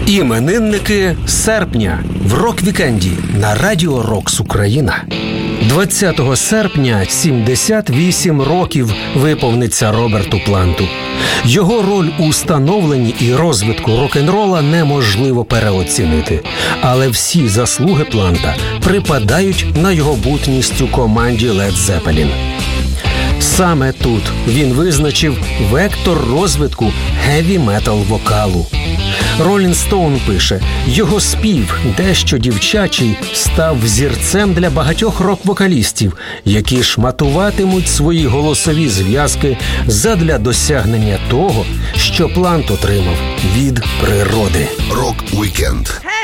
Іменинники серпня в рок-вікенді на Радіо Рокс Україна. 20 серпня 78 років виповниться Роберту Планту. Його роль у становленні і розвитку рок-н-рола неможливо переоцінити. Але всі заслуги Планта припадають на його бутність у команді Led Zeppelin. Саме тут він визначив вектор розвитку хеві-метал вокалу. Rolling Stone пише, його спів, дещо дівчачий, став взірцем для багатьох рок-вокалістів, які шматуватимуть свої голосові зв'язки задля досягнення того, що Плант отримав від природи. Рок-вікенд.